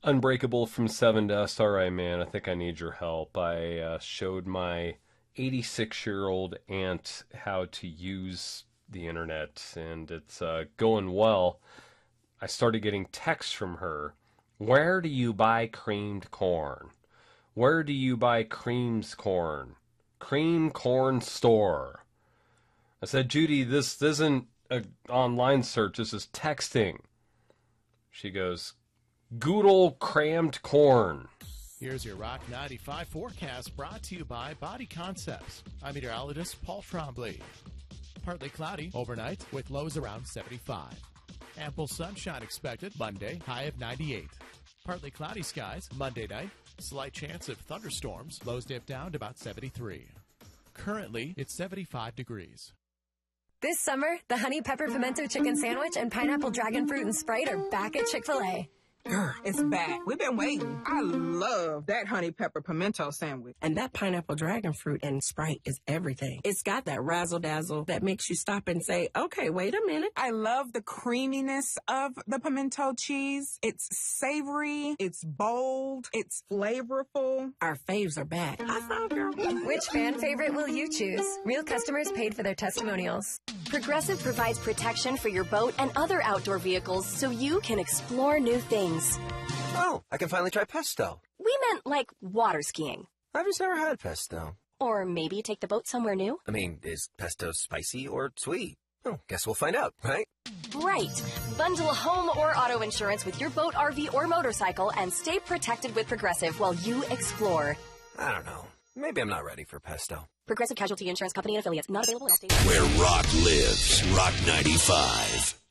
Unbreakable from Seven Dust. All right, man, I think I need your help. I showed my 86-year-old aunt how to use the internet, and it's going well. I started getting texts from her. Where do you buy creamed corn? Where do you buy creams corn? Cream corn store. I said, Judy, this isn't an online search. This is texting. She goes, Goodle crammed corn. Here's your Rock 95 forecast brought to you by Body Concepts. I'm meteorologist Paul Trombley. Partly cloudy overnight with lows around 75. Ample sunshine expected Monday, high of 98. Partly cloudy skies Monday night. Slight chance of thunderstorms. Lows dip down to about 73. Currently, it's 75 degrees. This summer, the Honey Pepper Pimento Chicken Sandwich and Pineapple Dragon Fruit and Sprite are back at Chick-fil-A. Girl, it's back. We've been waiting. I love that honey pepper pimento sandwich. And that pineapple dragon fruit and Sprite is everything. It's got that razzle-dazzle that makes you stop and say, okay, wait a minute. I love the creaminess of the pimento cheese. It's savory. It's bold. It's flavorful. Our faves are back. I found girl. Which fan favorite will you choose? Real customers paid for their testimonials. Progressive provides protection for your boat and other outdoor vehicles so you can explore new things. Oh, I can finally try pesto. We meant like water skiing. I've just never had pesto. Or maybe take the boat somewhere new. I mean, is pesto spicy or sweet? Oh, guess we'll find out, right? Right. Bundle home or auto insurance with your boat, RV, or motorcycle and stay protected with Progressive while you explore. I don't know. Maybe I'm not ready for pesto. Progressive Casualty Insurance Company and affiliates. Not available in all states. Where rock lives. Rock 95.